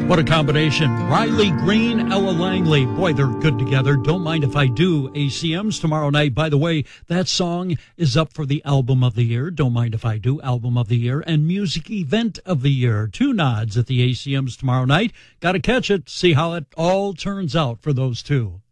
What a combination. Riley Green, Ella Langley. Boy, they're good together. Don't Mind If I Do. ACMs tomorrow night. By the way, that song is up for the Album of the Year. Don't Mind If I Do, Album of the Year, and Music Event of the Year. 2 nods at the ACMs tomorrow night. Got to catch it, see how it all turns out for those two.